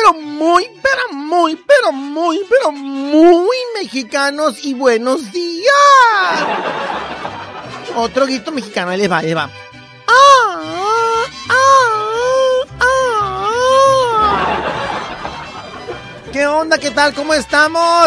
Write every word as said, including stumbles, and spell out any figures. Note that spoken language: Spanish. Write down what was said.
pero muy, pero muy, pero muy, pero muy mexicanos y buenos días. Otro grito mexicano, ahí les va, ahí les va. ¡Ah! ¡Ah! ¡Ah! ¿Qué onda? ¿Qué tal? ¿Cómo estamos?